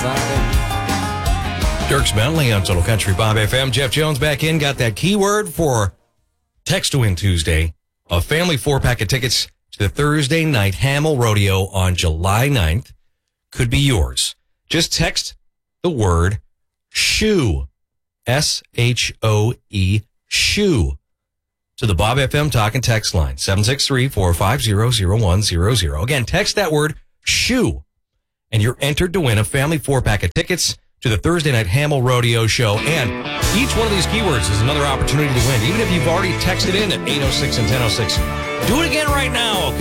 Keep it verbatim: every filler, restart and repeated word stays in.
Dirks Bentley on Total Country Bob F M. Jeff Jones back in. Got that keyword for Text to Win Tuesday. A family four-pack of tickets to the Thursday night Hamill Rodeo on July ninth could be yours. Just text the word shoe, S H O E, shoe, to the Bob F M Talk and Text line, seven six three, four five zero, zero one zero zero. Again, text that word shoe, and you're entered to win a family four-pack of tickets to the Thursday night Hamill Rodeo show. And each one of these keywords is another opportunity to win, even if you've already texted in at eight oh six and ten oh six. Do it again right now, okay?